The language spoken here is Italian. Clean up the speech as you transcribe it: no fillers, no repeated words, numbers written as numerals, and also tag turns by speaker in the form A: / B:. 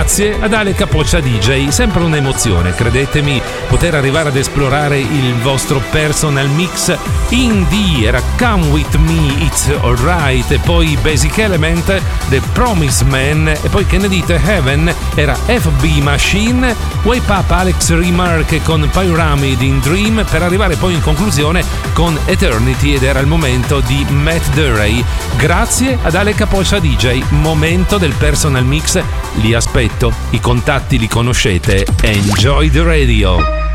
A: Grazie ad Ale Capoccia DJ, sempre un'emozione, credetemi, poter arrivare ad esplorare il vostro personal mix. Indie era Come With Me, It's Alright, e poi Basic Element, The Promise Man, e poi che ne dite, Heaven era FB Machine, Wake Up Alex Remark con Pyramid in Dream, per arrivare poi in conclusione con Eternity, ed era il momento di Matt Duray. Grazie ad Ale Capoccia DJ, momento del personal mix, li aspetto, i contatti li conoscete. Enjoy the radio.